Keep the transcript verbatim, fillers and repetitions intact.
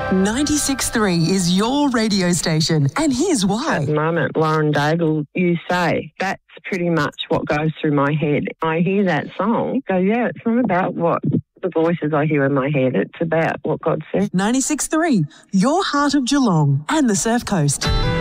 ninety-six point three is your radio station, and here's why. At the moment, Lauren Daigle, You Say, that's pretty much what goes through my head. I hear that song, go, yeah, it's not about what the voices I hear in my head, it's about what God said. ninety-six point three, your heart of Geelong and the Surf Coast.